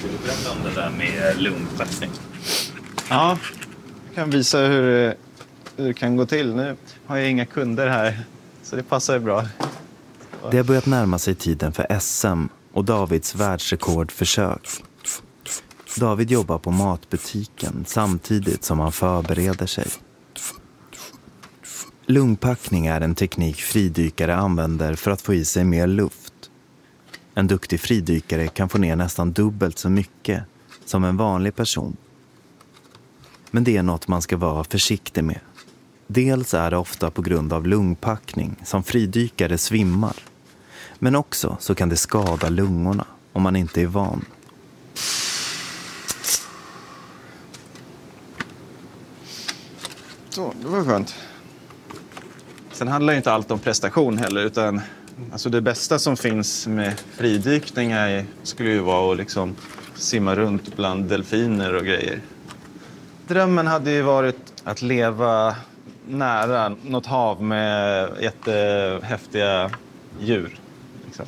Vill du berätta om det där med lungpackning? Ja, jag kan visa hur det kan gå till. Nu har jag inga kunder här, så det passar ju bra. Det har börjat närma sig tiden för SM och Davids världsrekordförsök. David jobbar på matbutiken samtidigt som han förbereder sig. Lungpackning är en teknik fridykare använder för att få i sig mer luft. En duktig fridykare kan få ner nästan dubbelt så mycket som en vanlig person. Men det är något man ska vara försiktig med. Dels är det ofta på grund av lungpackning som fridykare svimmar. Men också så kan det skada lungorna om man inte är van. Så, det var skönt. Sen handlar ju inte allt om prestation heller, utan alltså det bästa som finns med fridykning skulle ju vara att liksom simma runt bland delfiner och grejer. Drömmen hade ju varit att leva nära något hav med jättehäftiga djur. Liksom.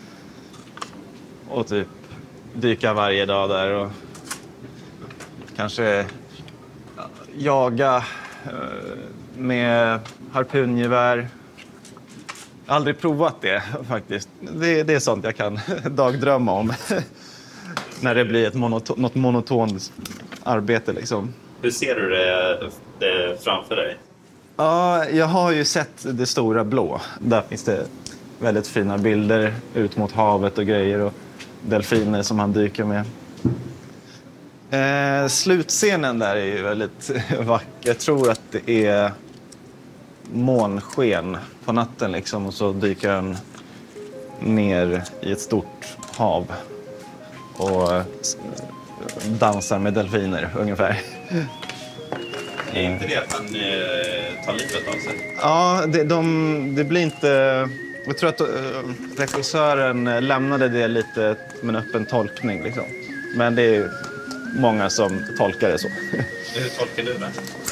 Och typ dyka varje dag där och kanske jaga med harpungevär. Jag har aldrig provat det faktiskt. Det är sånt jag kan dagdrömma om. När det blir något monotont arbete liksom. Hur ser du det framför dig? Ja, jag har ju sett det stora blå. Där finns det väldigt fina bilder ut mot havet och grejer och delfiner som han dyker med. Slutscenen där är ju väldigt vacker. Jag tror att det är månsken på natten liksom, och så dyker han ner i ett stort hav och dansar med delfiner ungefär. Är inte det att han tar livet av sig? Ja, det blir inte... Jag tror att regissören lämnade det lite med en öppen tolkning liksom. Men det är många som tolkar det så. Hur tolkar du det?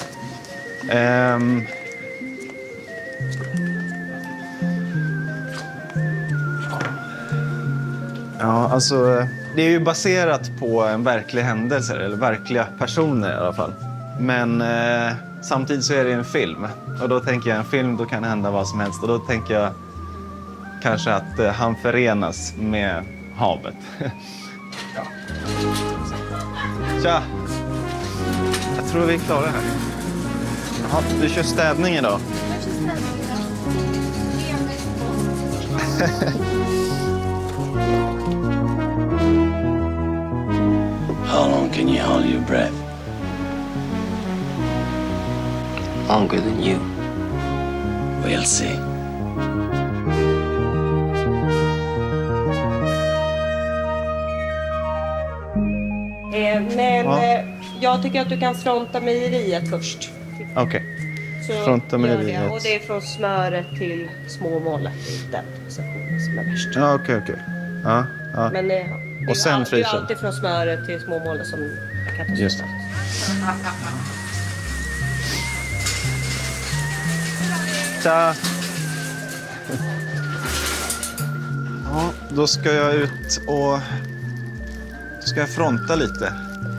Ja, alltså det är ju baserat på en verklig händelse eller verkliga personer i alla fall. Men samtidigt så är det en film. Och då tänker jag en film, då kan det hända vad som helst. Och då tänker jag kanske att han förenas med havet. Ja. Tja! Jag tror vi är klara här. Ja, du kör städning idag. How long can you hold your breath? Longer than you. We'll see. Jag tycker att du kan fronta mejeriet först. Okej. Så Fronta mejeriet. det. Och det är från smöret till småmålet. Den positionen som är värst. Ja, okej. Ja. Men och sen det är alltid från smöret till småmålet som jag kan ta. Just det. Tja! Ja, då ska jag ut och ska jag fronta lite.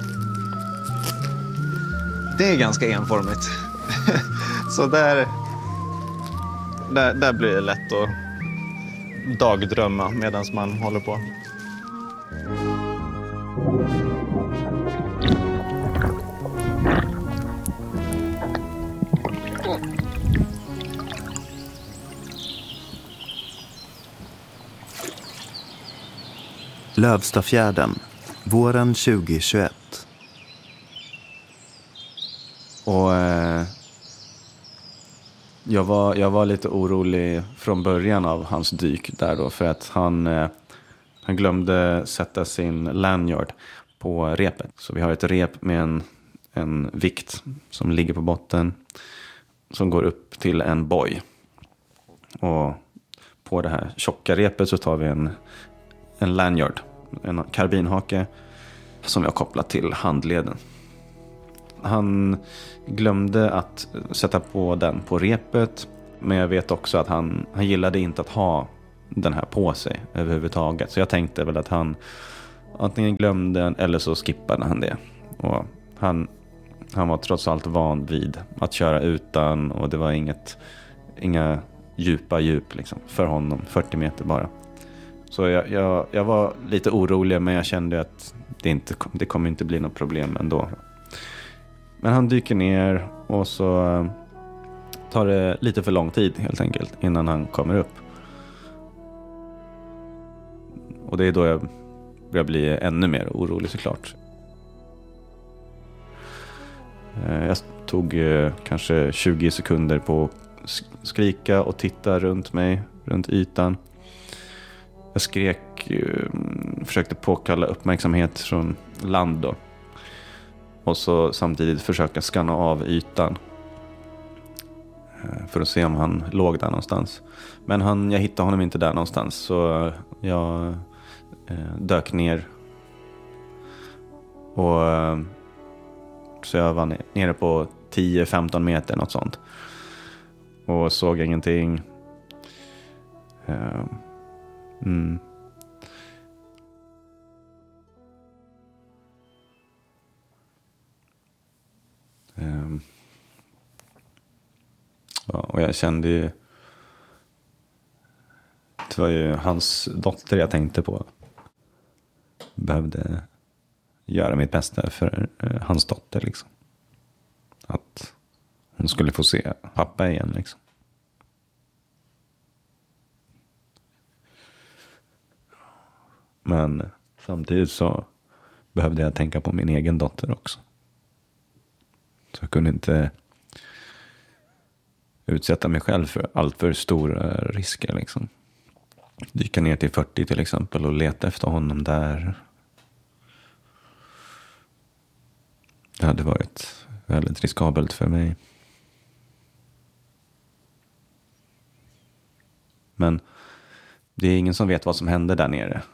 Det är ganska enformigt. Så där blir det lätt att dagdrömma medan man håller på. Lövstafjärden, våren 2021. Och jag var lite orolig från början av hans dyk där då, för att han glömde sätta sin lanyard på repet. Så vi har ett rep med en vikt som ligger på botten som går upp till en boj. Och på det här tjocka repet så tar vi en lanyard, en karbinhake som vi har kopplat till handleden. Han glömde att sätta på den på repet, men jag vet också att han gillade inte att ha den här på sig överhuvudtaget. Så jag tänkte väl att han antingen glömde han eller så skippade han det. Och han var trots allt van vid att köra utan, och det var inga djup liksom, för honom, 40 meter bara. Så jag var lite orolig, men jag kände att det kommer inte bli något problem ändå. Men han dyker ner och så tar det lite för lång tid helt enkelt innan han kommer upp. Och det är då jag börjar bli ännu mer orolig såklart. Jag tog kanske 20 sekunder på att skrika och titta runt mig, runt ytan. Jag skrek, försökte påkalla uppmärksamhet från land då. Och så samtidigt försöka skanna av ytan. För att se om han låg där någonstans. Men jag hittade honom inte där någonstans. Så jag dök ner. Och så jag var nere på 10-15 meter, något sånt. Och såg ingenting. Ja, och jag kände ju, det var ju hans dotter jag tänkte på. Behövde göra mitt bästa för hans dotter liksom. Att hon skulle få se pappa igen liksom. Men samtidigt så behövde jag tänka på min egen dotter också. Så jag kunde inte utsätta mig själv för allt för stora risker liksom. Dyka ner till 40 till exempel och leta efter honom där. Det hade varit väldigt riskabelt för mig. Men det är ingen som vet vad som hände där nere.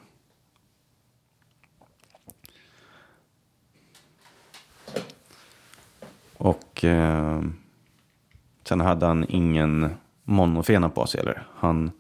Och sen hade han ingen monofena på sig. Eller?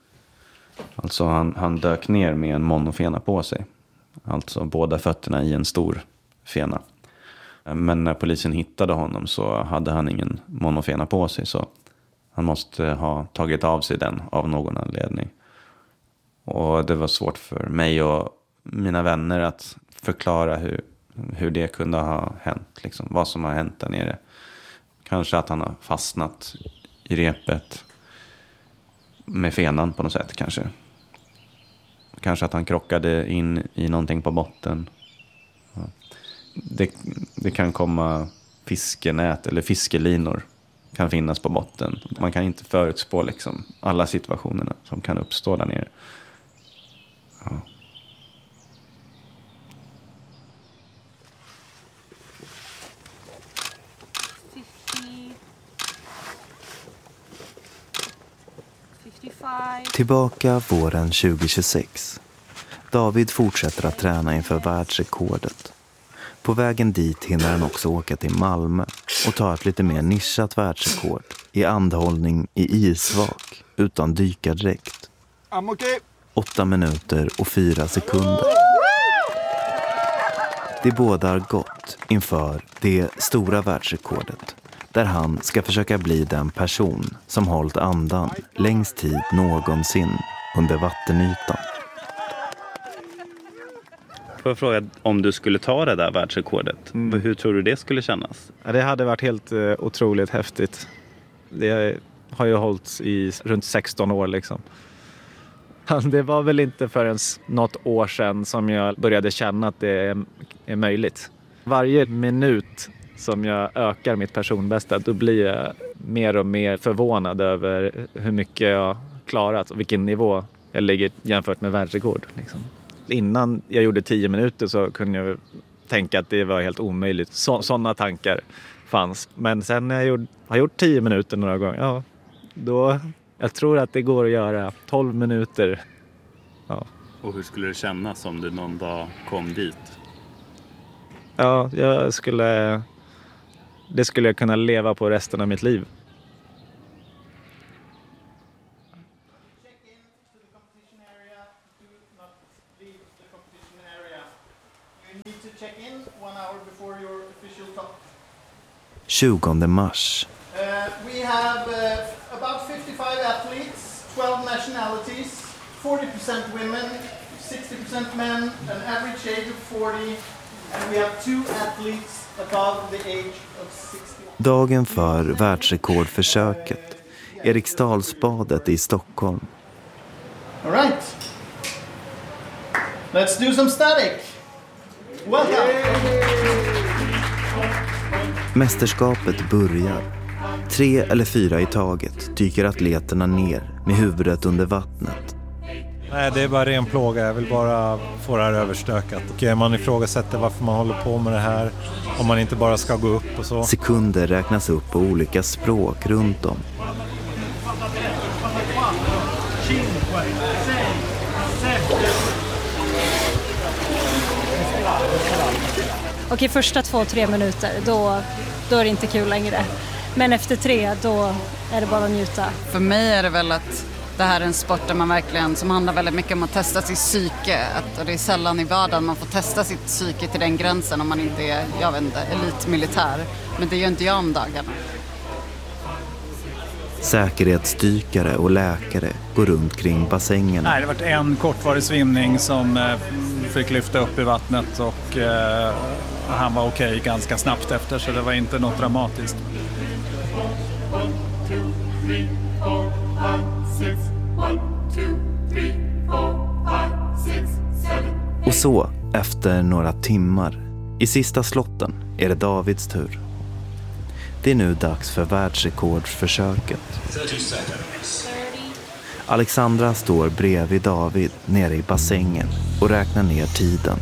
Han dök ner med en monofena på sig. Alltså båda fötterna i en stor fena. Men när polisen hittade honom så hade han ingen monofena på sig. Så han måste ha tagit av sig den av någon anledning. Och det var svårt för mig och mina vänner att förklara hur det kunde ha hänt. Liksom, vad som har hänt där nere. Kanske att han har fastnat i repet med fenan på något sätt kanske. Kanske att han krockade in i någonting på botten. Ja. Det kan komma fiskenät eller fiskelinor kan finnas på botten. Man kan inte förutspå liksom alla situationerna som kan uppstå där nere. Ja. Tillbaka våren 2026. David fortsätter att träna inför världsrekordet. På vägen dit hinner han också åka till Malmö och ta ett lite mer nischat världsrekord i andhållning i isvak utan dykardräkt. 8 minuter och 4 sekunder. Det bådar gott inför det stora världsrekordet, där han ska försöka bli den person som hållit andan längst tid någonsin under vattenytan. Får jag fråga, om du skulle ta det där världsrekordet, hur tror du det skulle kännas? Ja, det hade varit helt otroligt häftigt. Det har ju hållits i runt 16 år liksom. Det var väl inte förrän något år sedan som jag började känna att det är möjligt. Varje minut som jag ökar mitt personbästa, då blir jag mer och mer förvånad över hur mycket jag klarat och vilken nivå jag ligger jämfört med världsrekord. Liksom. Innan jag gjorde 10 minuter så kunde jag tänka att det var helt omöjligt. Sådana tankar fanns. Men sen när jag har gjort 10 minuter några gånger, ja, då jag tror att det går att göra 12 minuter. Ja. Och hur skulle det kännas om du någon dag kom dit? Ja, det skulle jag kunna leva på resten av mitt liv. 20 mars. We have about 55 athletes, 12 nationalities, 40% women, 60% men, an average age of 40, and we have 2 athletes above the age of 60. Dagen för världsrekordförsöket. Eriksdalsbadet i Stockholm. All right. Let's do some static. Welcome. Mästerskapet börjar. 3 eller 4 i taget dyker atleterna ner med huvudet under vattnet. Nej, det är bara ren plåga. Jag vill bara få det här överstökat. Och man ifrågasätter varför man håller på med det här. Om man inte bara ska gå upp och så. Sekunder räknas upp på olika språk runt om. Okej, första 2-3 minuter, då är det inte kul längre. Men efter 3, då är det bara att njuta. För mig är det väl att det här är en sport där man verkligen, som handlar väldigt mycket om att testa sitt psyke. Och det är sällan i vardagen man får testa sitt psyke till den gränsen om man inte är, jag vet inte, elitmilitär. Men det gör inte jag om dagarna. Säkerhetsdykare och läkare går runt kring bassängerna. Nej, det var en kortvarig svimning som fick lyfta upp i vattnet och han var okej ganska snabbt efter, så det var inte något dramatiskt. Och så, efter några timmar, i sista slotten är det Davids tur. Det är nu dags för världsrekordsförsöket. Alexandra står bredvid David nere i bassängen och räknar ner tiden.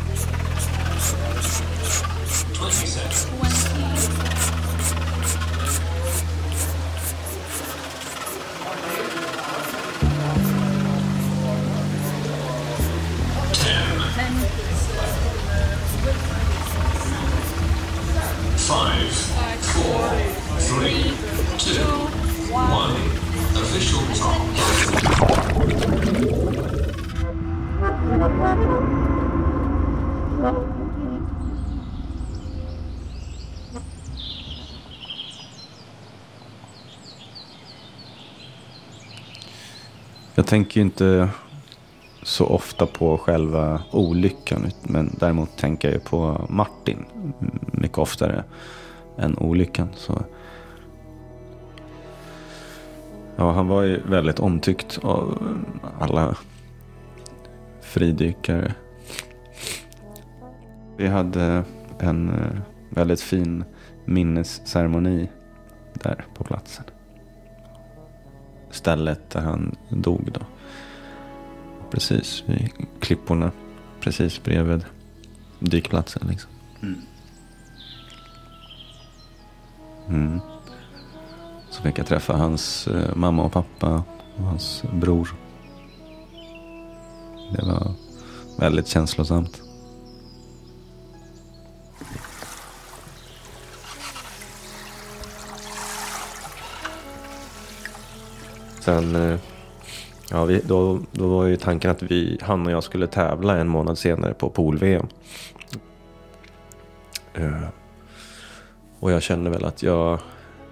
Jag tänker ju inte så ofta på själva olyckan, men däremot tänker jag på Martin mycket oftare än olyckan. Så ja, han var ju väldigt omtyckt av alla fridykare. Vi hade en väldigt fin minnesceremoni där på platsen. Stället där han dog då. Precis vid klipporna. Precis bredvid dykplatsen liksom. Så fick jag träffa hans mamma och pappa och hans bror. Det var väldigt känslosamt. Sen, ja, då var ju tanken att han och jag skulle tävla en månad senare på pool-VM. Och jag kände väl att jag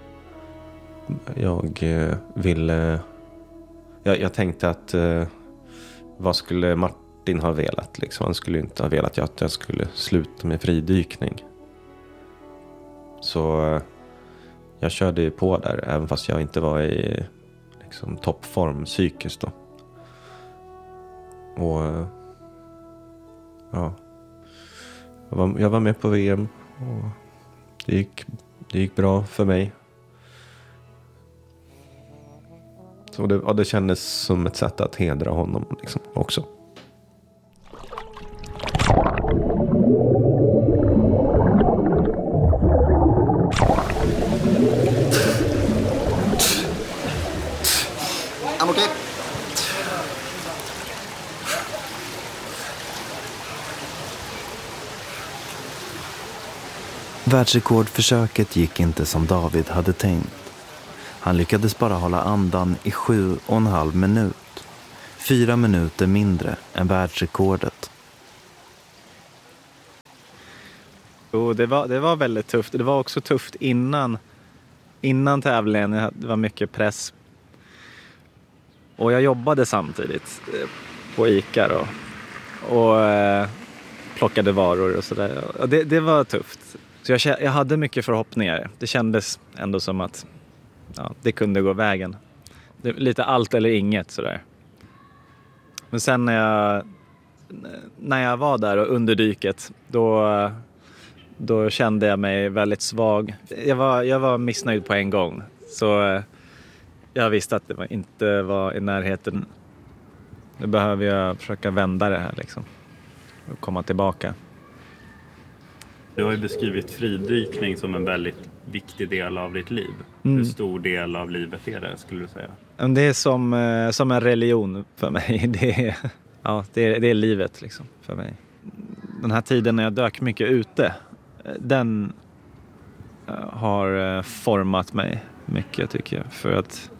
ville... Jag tänkte att vad skulle Martin ha velat? Liksom? Han skulle inte ha velat att jag skulle sluta med fridykning. Så jag körde ju på där, även fast jag inte var i liksom toppform psykiskt då. Och ja, jag var med på VM och det gick bra för mig. Så det kändes som ett sätt att hedra honom liksom också. I'm okay. Världsrekordförsöket gick inte som David hade tänkt. Han lyckades bara hålla andan i 7,5 minut. 4 minuter mindre än världsrekordet. Jo, det var väldigt tufft. Det var också tufft innan tävlingen. Det var mycket press. Och jag jobbade samtidigt på ICA då. Och plockade varor och sådär. Och det var tufft. Så jag hade mycket förhoppningar. Det kändes ändå som att det kunde gå vägen. Lite allt eller inget sådär. Men sen när jag var där och under dyket, då kände jag mig väldigt svag. Jag var missnöjd på en gång. Så jag visste att det inte var i närheten. Nu behöver jag försöka vända det här liksom. Och komma tillbaka. Du har ju beskrivit fridykning som en väldigt viktig del av ditt liv. Hur stor del av livet är det, skulle du säga? Det är som en religion för mig. Det är livet liksom för mig. Den här tiden när jag dök mycket ute, den har format mig mycket tycker jag. För att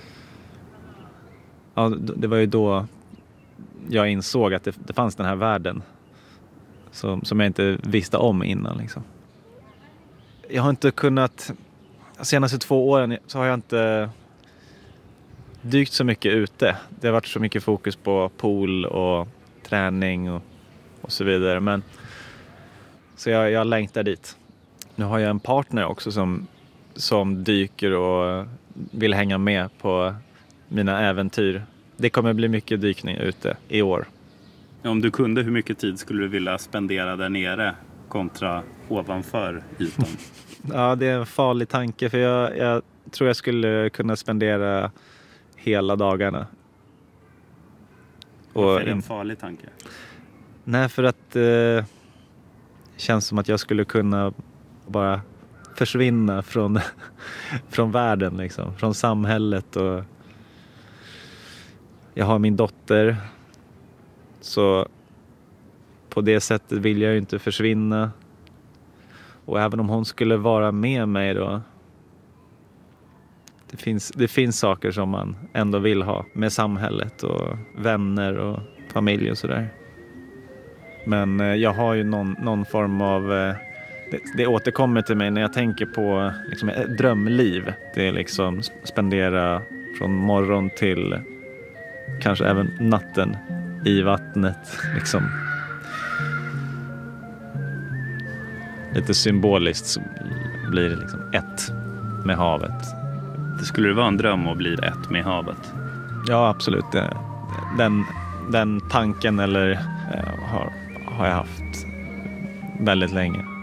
det var ju då jag insåg att det fanns den här världen som jag inte visste om innan liksom. Jag har inte kunnat, de senaste 2 åren så har jag inte dykt så mycket ute. Det har varit så mycket fokus på pool och träning och så vidare. Men så jag längtar dit. Nu har jag en partner också som dyker och vill hänga med på mina äventyr. Det kommer bli mycket dykning ute i år. Om du kunde, hur mycket tid skulle du vilja spendera där nere kontra ovanför ytan? Ja, det är en farlig tanke för jag tror jag skulle kunna spendera hela dagarna. Varför är det en farlig tanke? Nej, för att det känns som att jag skulle kunna bara försvinna från världen liksom, från samhället. Och jag har min dotter, så på det sättet vill jag ju inte försvinna. Och även om hon skulle vara med mig då, det finns saker som man ändå vill ha med samhället och vänner och familj och sådär. Men jag har ju någon form av, det återkommer till mig när jag tänker på liksom ett drömliv. Det är liksom spendera från morgon till kanske även natten i vattnet liksom. Lite symboliskt så blir det liksom ett med havet. Det skulle vara en dröm att bli ett med havet? Ja, absolut. Den tanken har jag haft väldigt länge.